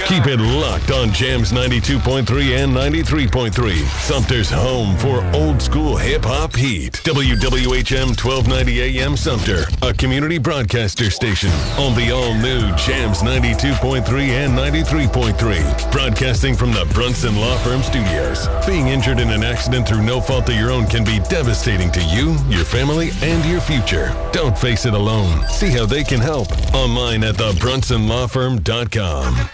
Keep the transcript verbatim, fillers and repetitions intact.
Keep it locked on Jams ninety-two point three and ninety-three point three. Sumter's home for old school hip-hop heat. W W H M twelve ninety A M Sumter, a community broadcaster station on the all-new Jams ninety-two point three and ninety-three point three. Broadcasting from the Brunson Law Firm Studios. Being injured in an accident through no fault of your own can be devastating to you, your family, and your future. Don't face it alone. See how they can help online at the brunson law firm dot com.